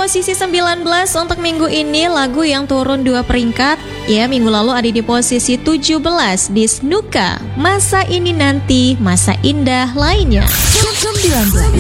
posisi 19 untuk minggu ini, lagu yang turun 2 peringkat. Ya, minggu lalu ada di posisi 17 di Snuka, Masa Ini Nanti, Masa Indah Lainnya. 19.